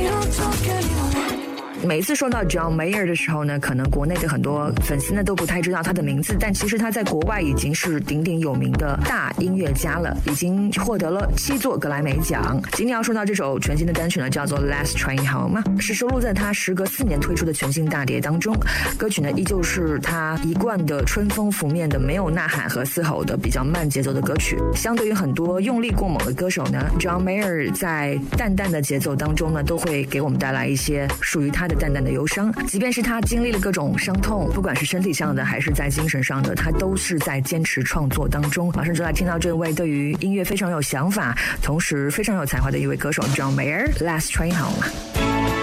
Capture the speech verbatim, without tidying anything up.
每一次说到 John Mayer 的时候呢，可能国内的很多粉丝呢都不太知道他的名字，但其实他在国外已经是鼎鼎有名的大音乐家了，已经获得了七座格莱美奖。今天要说到这首全新的单曲呢，叫做 Last Train Home， 是收录在他时隔四年推出的全新大碟当中。歌曲呢依旧是他一贯的春风拂面的没有呐喊和嘶吼的比较慢节奏的歌曲。相对于很多用力过猛的歌手呢， John Mayer 在淡淡的节奏当中呢，都会给我们带来一些属于他的淡淡的忧伤。即便是他经历了各种伤痛，不管是身体上的还是在精神上的，他都是在坚持创作当中。马上就来听到这位对于音乐非常有想法，同时非常有才华的一位歌手 John Mayer， Last Train Home。